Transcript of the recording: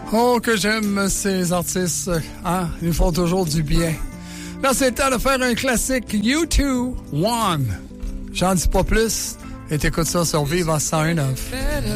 Oh, que j'aime ces artistes, hein? Ils font toujours du bien. Là, c'est le temps de faire un classique U2 One. J'en dis pas plus. Et t'écoutes ça sur Viva 101.9.